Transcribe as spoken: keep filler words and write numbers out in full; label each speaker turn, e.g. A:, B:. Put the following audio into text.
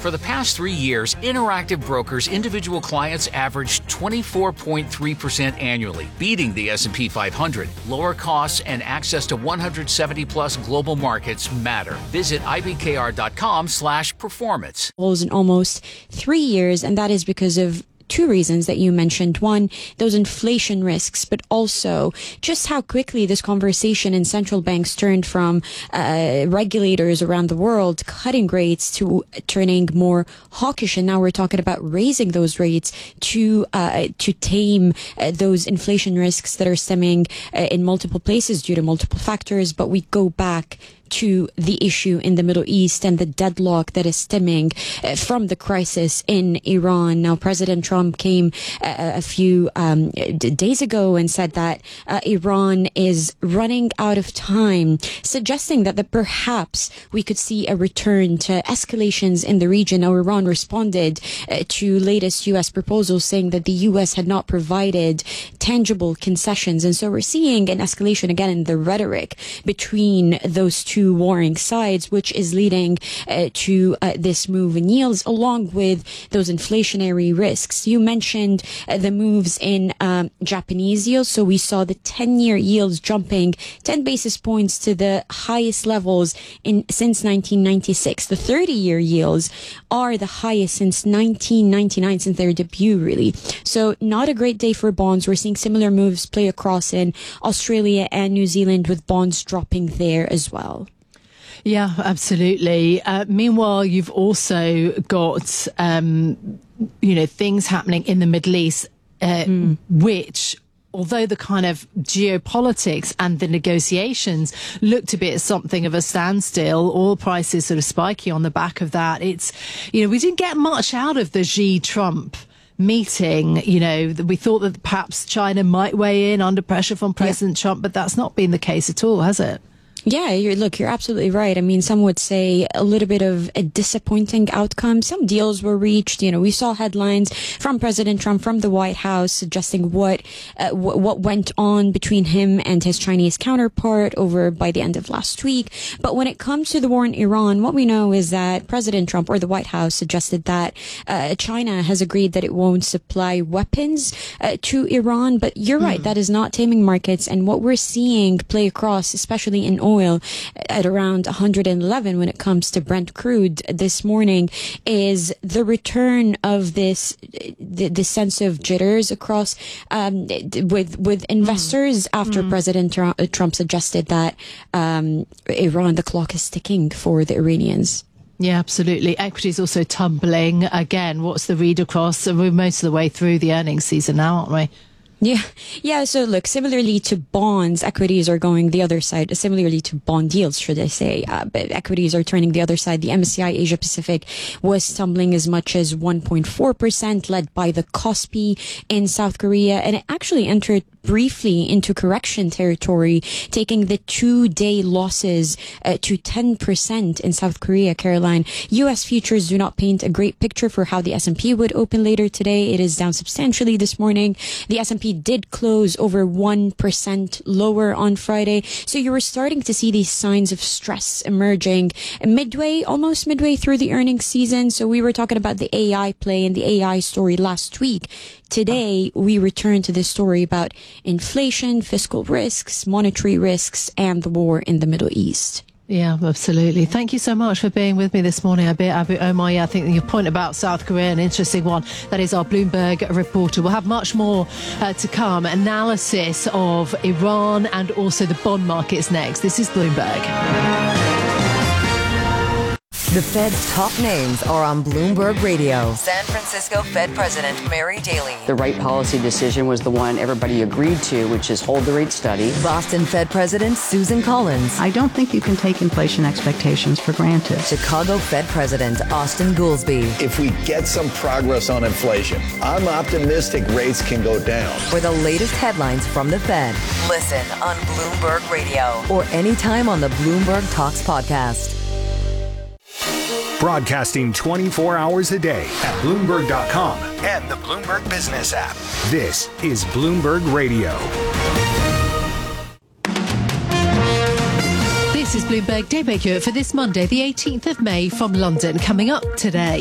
A: For the past three years, Interactive Brokers individual clients averaged twenty-four point three percent annually, beating the S and P five hundred. Lower costs and access to one hundred seventy plus global markets matter. Visit I B K R dot com slash performance.
B: In almost three years, and that is because of two reasons that you mentioned. One, those inflation risks, but also just how quickly this conversation in central banks turned from uh, regulators around the world cutting rates to turning more hawkish. And now we're talking about raising those rates to uh, to tame uh, those inflation risks that are stemming uh, in multiple places due to multiple factors. But we go back to the issue in the Middle East and the deadlock that is stemming uh, from the crisis in Iran. Now, President Trump came uh, a few um, d- days ago and said that uh, Iran is running out of time, suggesting that, that perhaps we could see a return to escalations in the region. Now, Iran responded uh, to latest U S proposals, saying that the U S had not provided tangible concessions. And so we're seeing an escalation again in the rhetoric between those two warring sides, which is leading uh, to uh, this move in yields, along with those inflationary risks. You mentioned uh, the moves in um, Japanese yields. So we saw the ten-year yields jumping ten basis points to the highest levels in since nineteen ninety-six. The thirty-year yields are the highest since nineteen ninety-nine, since their debut, really. So not a great day for bonds. We're seeing similar moves play across in Australia and New Zealand, with bonds dropping there as well.
C: Yeah, absolutely. Uh, meanwhile, you've also got, um, you know, things happening in the Middle East, uh, mm. which, although the kind of geopolitics and the negotiations look to be at something of a standstill, oil prices sort of spiky on the back of that. It's, you know, we didn't get much out of the Xi-Trump meeting. You know, we thought that perhaps China might weigh in under pressure from President yeah. Trump, but that's not been the case at all, has it?
B: Yeah, you're, look, you're absolutely right. I mean, some would say a little bit of a disappointing outcome. Some deals were reached. You know, we saw headlines from President Trump, from the White House, suggesting what uh, w- what went on between him and his Chinese counterpart over by the end of last week. But when it comes to the war in Iran, what we know is that President Trump, or the White House, suggested that uh, China has agreed that it won't supply weapons uh, to Iran. But you're mm. right, that is not taming markets. And what we're seeing play across, especially in oil, oil at around one hundred eleven when it comes to Brent crude this morning, is the return of this the, the sense of jitters across um, with with investors mm. after mm. President Trump suggested that um, Iran, the clock is ticking for the Iranians.
C: Yeah, absolutely. Equities also tumbling again. What's the read across? We're most of the way through the earnings season now, aren't we?
B: Yeah. Yeah. So look, similarly to bonds, equities are going the other side. Similarly to bond yields, should I say, uh, but equities are turning the other side. The M S C I Asia Pacific was tumbling as much as one point four percent, led by the Kospi in South Korea. And it actually entered briefly into correction territory, taking the two-day losses uh, to ten percent in South Korea, Caroline. U S futures do not paint a great picture for how the S and P would open later today. It is down substantially this morning. The S and P did close over one percent lower on Friday. So you were starting to see these signs of stress emerging midway, almost midway through the earnings season. So we were talking about the A I play and the A I story last week. Today, we return to this story about inflation, fiscal risks, monetary risks, and the war in the Middle East.
C: Yeah, absolutely. Thank you so much for being with me this morning, Abu, Abu Omar. Yeah, I think your point about South Korea, an interesting one. That is our Bloomberg reporter. We'll have much more uh, to come. Analysis of Iran and also the bond markets next. This is Bloomberg.
D: The Fed's top names are on Bloomberg Radio. San Francisco Fed President Mary Daly.
E: The right policy decision was the one everybody agreed to, which is hold the rate steady.
D: Boston Fed President Susan Collins.
F: I don't think you can take inflation expectations for granted.
D: Chicago Fed President Austin Goolsbee.
G: If we get some progress on inflation, I'm optimistic rates can go down.
D: For the latest headlines from the Fed, listen on Bloomberg Radio or anytime on the Bloomberg Talks podcast.
H: Broadcasting twenty-four hours a day at Bloomberg dot com and the Bloomberg Business app. This is Bloomberg Radio.
C: This is Bloomberg Daybreaker for this Monday, the eighteenth of May from London. Coming up today.